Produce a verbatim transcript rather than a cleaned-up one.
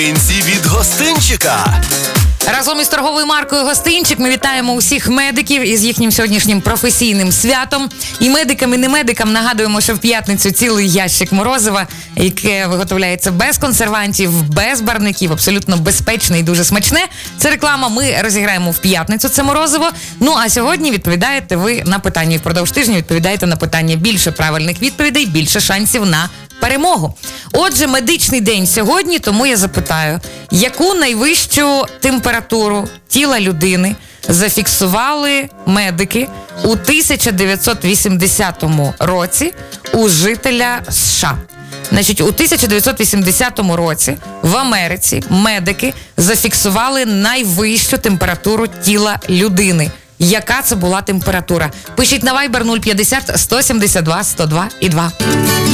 від гостинчика. Разом із торговою маркою «Гостинчик» ми вітаємо усіх медиків із їхнім сьогоднішнім професійним святом. І медикам, і не медикам нагадуємо, що в п'ятницю цілий ящик морозива, яке виготовляється без консервантів, без барників, абсолютно безпечне і дуже смачне. Це реклама, ми розіграємо в п'ятницю це морозиво. Ну, а сьогодні відповідаєте ви на питання. І впродовж тижня відповідаєте на питання. Більше правильних відповідей, більше шансів на перемогу. Отже, медичний день сьогодні, тому я запитаю, яку найвищу температуру тіла людини зафіксували медики у тисяча дев'ятсот вісімдесятому році у жителя США? Значить, у тисяча дев'ятсот вісімдесятому році в Америці медики зафіксували найвищу температуру тіла людини. Яка це була температура? Пишіть на Viber нуль п'ятдесят сто сімдесят два сто два і два.